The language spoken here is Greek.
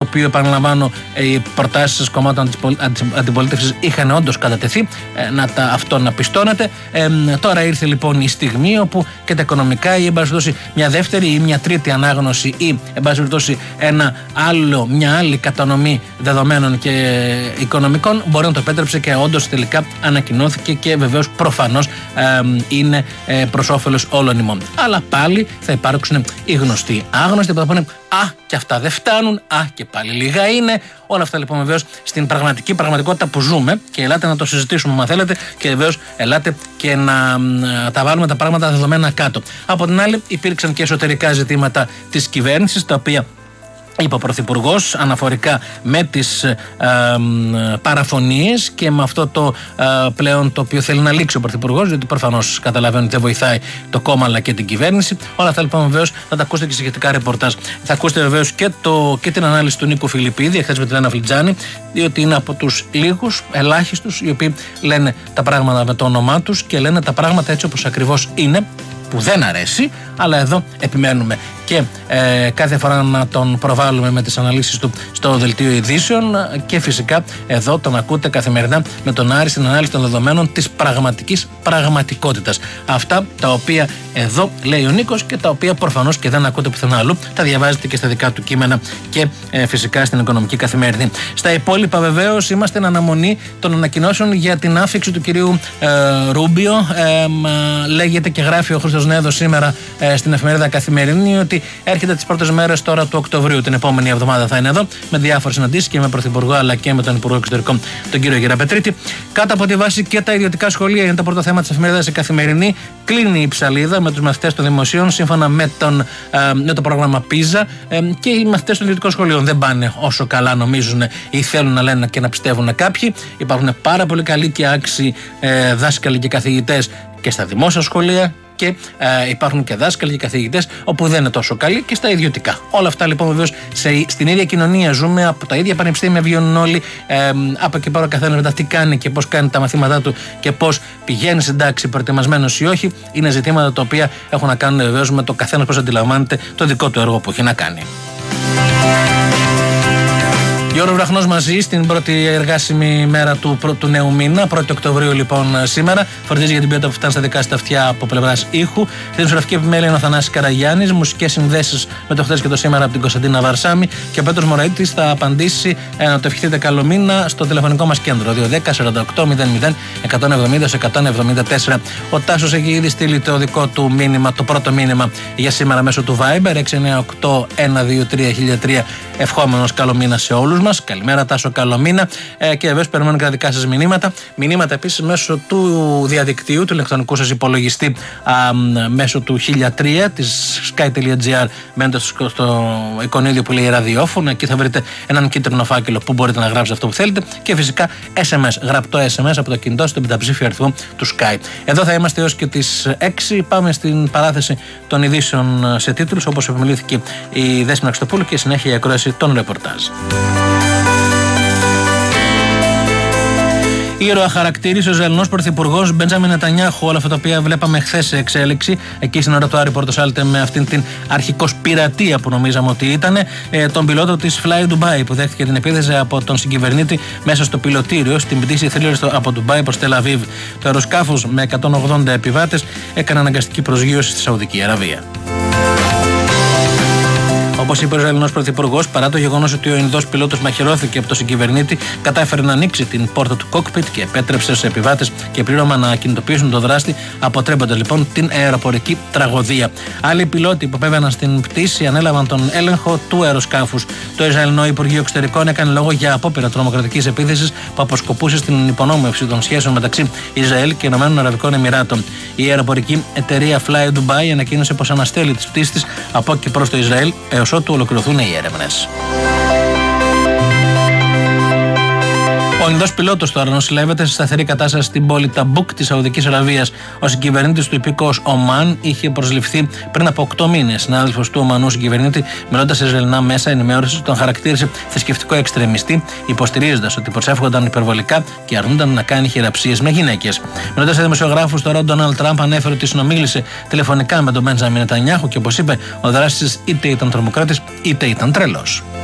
οποίο, επαναλαμβάνω, οι προτάσεις κομμάτων αντιπολίτευσης είχαν όντως κατατεθεί, αυτό να πιστώνεται. Τώρα ήρθε λοιπόν η στιγμή όπου και τα οικονομικά, ή εν πάση περιπτώσει μια δεύτερη ή μια τρίτη ανάγνωση, ή εν πάση περιπτώσει μια άλλη κατανομή δεδομένων και οικονομικών μπορεί να το επέτρεψε και όντως τελικά ανακοινώθηκε και βεβαίως προφανώς είναι προς όφελος όλων ημών. Αλλά πάλι θα υπάρξουν οι γνωστοί άγνωστοι που θα πούνε και αυτά δεν φτάνουν, και πάλι λίγα είναι. Όλα αυτά λοιπόν βεβαίως στην πραγματικότητα που ζούμε, και ελάτε να το συζητήσουμε αν θέλετε, και βεβαίως ελάτε και να τα βάλουμε τα πράγματα δεδομένα κάτω. Από την άλλη υπήρξαν και εσωτερικά ζητήματα της κυβέρνησης, τα οποία είπε ο Πρωθυπουργός αναφορικά με τις παραφωνίες και με αυτό το πλέον το οποίο θέλει να λήξει ο Πρωθυπουργός, διότι προφανώς καταλαβαίνει ότι δεν βοηθάει το κόμμα αλλά και την κυβέρνηση. Όλα αυτά λοιπόν βεβαίως θα τα ακούσετε και σε σχετικά ρεπορτάζ. Θα ακούσετε βεβαίως και την ανάλυση του Νίκου Φιλιππίδη εχθές με την Άννα Φλιτζάνη, διότι είναι από τους λίγους, ελάχιστους, οι οποίοι λένε τα πράγματα με το όνομά τους και λένε τα πράγματα έτσι όπως ακριβώς είναι, που δεν αρέσει, αλλά εδώ επιμένουμε και κάθε φορά να τον προβάλλουμε με τις αναλύσεις του στο Δελτίο Ειδήσεων, και φυσικά εδώ τον ακούτε καθημερινά με τον Άρη στην ανάλυση των δεδομένων της πραγματικής πραγματικότητας. Αυτά τα οποία εδώ λέει ο Νίκος και τα οποία προφανώς και δεν ακούτε πουθενά αλλού, τα διαβάζετε και στα δικά του κείμενα και φυσικά στην Οικονομική Καθημερινή. Στα υπόλοιπα βεβαίως είμαστε εν αναμονή των ανακοινώσεων για την άφιξη του κυρίου Ρούμπιο. Λέγεται και γράφει ο Χρήστος Νέδος σήμερα στην εφημερίδα Καθημερινή ότι έρχεται τις πρώτες μέρες τώρα του Οκτωβρίου. Την επόμενη εβδομάδα θα είναι εδώ με διάφορες συναντήσεις και με Πρωθυπουργό αλλά και με τον Υπουργό Εξωτερικών, τον κύριο Γεραπετρίτη. Κάτω από τη βάση και τα ιδιωτικά σχολεία είναι το πρώτο θέμα της εφημερίδας η Καθημερινή. Κλείνει η ψαλίδα με τους μαθητές των δημοσίων σύμφωνα με το πρόγραμμα PISA, και οι μαθητές των ιδιωτικών σχολείων δεν πάνε όσο καλά νομίζουν ή θέλουν να λένε και να πιστεύουν κάποιοι. Υπάρχουν πάρα πολύ καλοί και άξιοι δάσκαλοι και καθηγητές και στα δημόσια σχολεία, και υπάρχουν και δάσκαλοι και καθηγητές όπου δεν είναι τόσο καλοί και στα ιδιωτικά. Όλα αυτά λοιπόν βεβαίως στην ίδια κοινωνία ζούμε, από τα ίδια πανεπιστήμια βγαίνουν όλοι, από εκεί πέρα ο καθένας μετά τι κάνει και πώς κάνει τα μαθήματά του και πώς πηγαίνει στην τάξη, προετοιμασμένος ή όχι, είναι ζητήματα τα οποία έχουν να κάνουν βεβαίως με το καθένας πώς αντιλαμβάνεται το δικό του έργο που έχει να κάνει. Γιώργο Βραχνός μαζί στην πρώτη εργάσιμη μέρα του νέου μήνα, 1η Οκτωβρίου λοιπόν σήμερα. Φροντίζει για την ποιότητα που φτάνει στα δικά στα αυτιά από πλευράς ήχου. Στην δημοσιογραφική επιμέλεια είναι ο Θανάσης Καραγιάννης. Μουσικές συνδέσεις με το χθες και το σήμερα από την Κωνσταντίνα Βαρσάμι. Και ο Πέτρος Μωραΐτης θα απαντήσει να το ευχηθείτε καλό μήνα στο τηλεφωνικό μας κέντρο 210 48 00 170 174. Ο Τάσος έχει ήδη στείλει το δικό του μήνυμα, το πρώτο μήνυμα για σήμερα μέσω του Viber 698 123 1003. Ευχόμενος καλό μήνα σε όλους μας. Καλημέρα Τάσο, καλό μήνα. Και βεβαίως περιμένω και τα δικά σας μηνύματα. Μηνύματα επίσης μέσω του διαδικτύου, του ηλεκτρονικού σας υπολογιστή, μέσω του 1003 της sky.gr, μένοντας στο εικονίδιο που λέει ραδιόφωνο. Εκεί θα βρείτε έναν κίτρινο φάκελο που μπορείτε να γράψετε αυτό που θέλετε. Και φυσικά SMS, γραπτό SMS από το κινητό στο πενταψήφιο αριθμό του Sky. Εδώ θα είμαστε έως και τις 6. Πάμε στην παράθεση των ειδήσεων σε τίτλους, όπως επιμελήθηκε η Δέσποινα Χριστοπούλου, και συνέχεια η ακρόαση των ρεπορτάζ. Ήρωα χαρακτήρισε ο Ισραηλινός Πρωθυπουργός Μπεντζάμιν Νετανιάχου. Όλα αυτά τα οποία βλέπαμε χθες σε εξέλιξη, εκεί στην ώρα του Άρη Πορτοσάλτε, με αυτήν την αρχικώς πειρατεία που νομίζαμε ότι ήταν, τον πιλότο της Fly Dubai που δέχτηκε την επίθεση από τον συγκυβερνήτη μέσα στο πιλωτήριο στην πτήση Thriller από Ντουμπάι προς Τελ Αβίβ. Το αεροσκάφος με 180 επιβάτες έκανε αναγκαστική προσγείωση στη Σαουδική Αραβία. Όπως είπε ο Ισραηλινός Πρωθυπουργός, παρά το γεγονός ότι ο Ινδός πιλότος μαχαιρώθηκε από τον συγκυβερνήτη, κατάφερε να ανοίξει την πόρτα του κόκπιτ και επέτρεψε στους επιβάτες και πλήρωμα να κινητοποιήσουν τον δράστη, αποτρέποντας λοιπόν την αεροπορική τραγωδία. Άλλοι πιλότοι που επέβαιναν στην πτήση ανέλαβαν τον έλεγχο του αεροσκάφους. Το Ισραηλινό Υπουργείο Εξωτερικών έκανε λόγο για απόπειρα τρομοκρατικής επίθεσης που αποσκοπούσε στην υπονόμευση των σχέσεων μεταξύ Ισραήλ και Ηνωμένων Αραβικών Εμιράτων. Η αεροπορική εταιρεία Fly Dubai ανακοίνωσε πως αναστέλει τις πτήσεις της από εκεί προς το Ισραήλ έως ότου ολοκληρωθούν οι έρευνες. Ο Ινδός πιλότος τώρα νοσηλεύεται σε σταθερή κατάσταση στην πόλη Ταμπούκ της Σαουδικής Αραβίας. Ο συγκυβερνήτης του υπήκοος Ομάν είχε προσληφθεί πριν από 8 μήνες. Συνάδελφος του Ομανού συγκυβερνήτη, μιλώντας σε Ισραηλινά μέσα ενημέρωσης, τον χαρακτήρισε θρησκευτικό εξτρεμιστή, υποστηρίζοντας ότι προσεύχονταν υπερβολικά και αρνούνταν να κάνει χειραψίες με γυναίκες. Μιλώντας σε δημοσιογράφους, τώρα ο Ντόναλντ Τραμπ ανέφερε ότι συνομίλησε τηλεφωνικά με τον Μπεντζάμιν Νετανιάχου και, όπως είπε, ο δράστης είτε ήταν τρομοκράτης είτε ήταν τρελός.